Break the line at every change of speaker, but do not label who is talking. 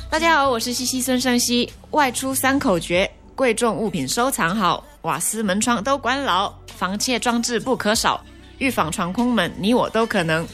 大家好，我是西西孙胜熙。外出3口诀：贵重物品收藏好，瓦斯门窗都关牢，防窃装置不可少，预防床空门，你我都可能。